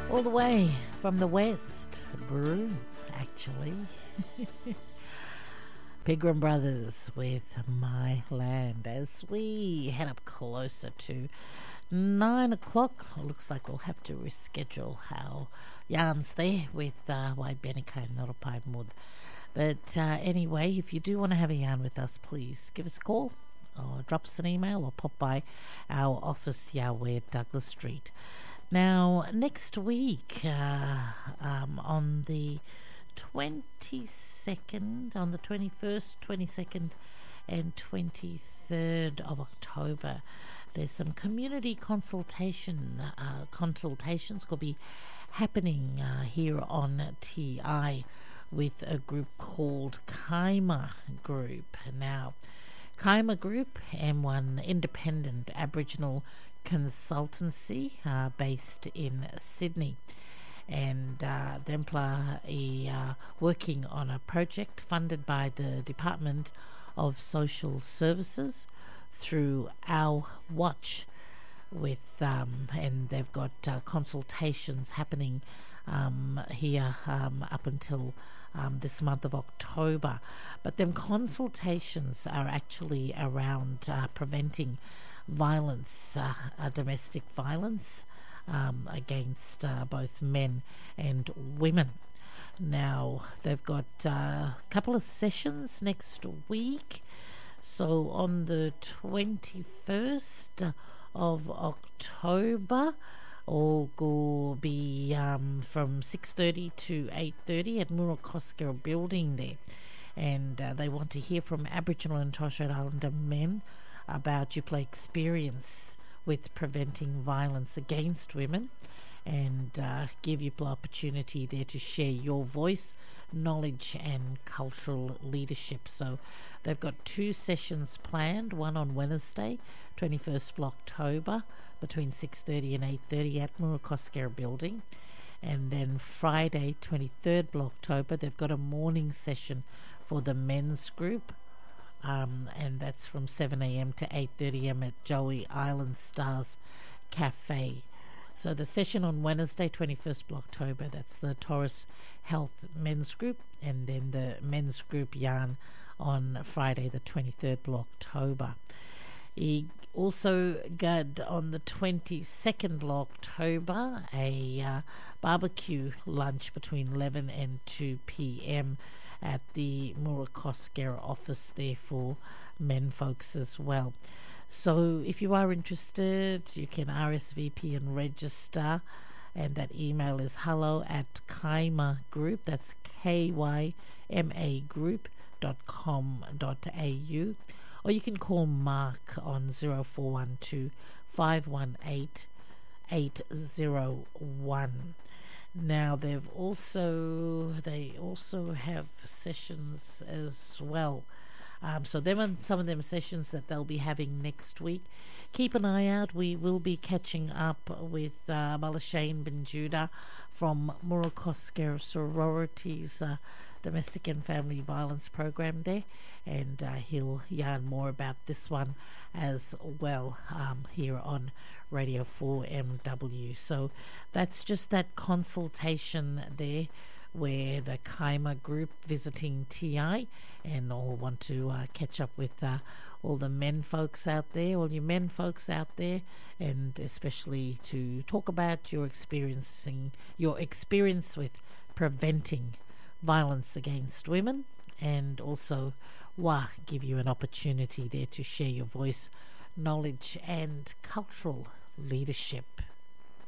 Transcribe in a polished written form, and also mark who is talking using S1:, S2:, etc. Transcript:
S1: all the way from the west, Brew, actually. Pilgrim Brothers with My Land as we head up closer to 9 o'clock. Looks like we'll have to reschedule our yarns there with Wai Benica and Noropai Mud. But anyway, if you do want to have a yarn with us, please give us a call or drop us an email or pop by our office, Yahweh at Douglas Street. Now, next week, on the 22nd, on the 21st, 22nd and 23rd of October, there's some community consultations could be happening here on TI with a group called Kaima Group. Now, Kaima Group, M1 independent Aboriginal consultancy based in Sydney, and Dempler are working on a project funded by the Department of Social Services through Our Watch with and they've got consultations happening here up until this month of October. But them consultations are actually around preventing violence, domestic violence against both men and women. Now, they've got a couple of sessions next week. So on the 21st of October, all will be from 6:30 to 8:30 at Murakosca building there. And they want to hear from Aboriginal and Torres Strait Islander men about your experience with preventing violence against women, and give you the opportunity there to share your voice, knowledge and cultural leadership. So they've got 2 sessions planned, one on Wednesday 21st of October between 6:30 and 8:30 at Murakosca building, and then Friday 23rd of October they've got a morning session for the men's group, and that's from 7 a.m. to 8:30 a.m. at Joey Island Stars Cafe. So the session on Wednesday 21st of October, that's the Taurus Health men's group, and then the men's group yarn on Friday the 23rd of October. He also got on the 22nd of October a barbecue lunch between 11 and 2 p.m. at the Murakosca office there for men folks as well. So if you are interested, you can RSVP and register, and that email is hello@Kaima Group, that's KYMA group.com.au, or you can call Mark on 0412 518 801. Now they also have sessions as well. So them and some of them sessions that they'll be having next week. Keep an eye out. We will be catching up with Malashane Benjuda from Murakosca Sororities Domestic and Family Violence Program there, and he'll yarn more about this one as well here on Radio 4MW. So that's just that consultation there where the Kaima Group visiting TI, and all want to catch up with all the men folks out there, all you men folks out there, and especially to talk about your experience with preventing violence against women, and also give you an opportunity there to share your voice, knowledge and cultural leadership.